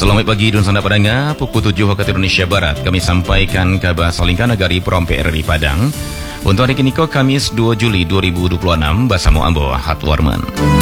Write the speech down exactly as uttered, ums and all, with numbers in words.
Selamat pagi dan selamat pendengar. Pukul tujuh waktu Indonesia Barat kami sampaikan kabar salingkan negari Perom P R R I Padang. Untuk hari kini Kamis dua Juli dua ribu dua puluh enam bersama Ambo Hatwarman.